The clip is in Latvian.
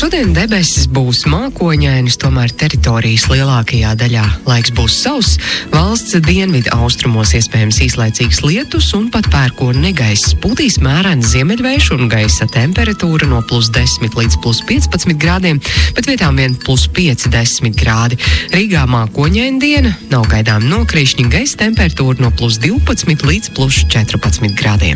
Šodien debesis būs mākoņainas, tomēr teritorijas lielākajā daļā laiks būs sauss. Valsts dienvidu austrumos iespējams īslaicīgs lietus un pat pērkona negaiss. Pūtīs mērens ziemeļvējš un gaisa temperatūra no +10 līdz +15 grādiem, bet vietām vien +5–10 grādi. Rīgā mākoņaina diena, nav gaidām nokrišņi, gaisa temperatūra no +12 līdz +14 grādiem.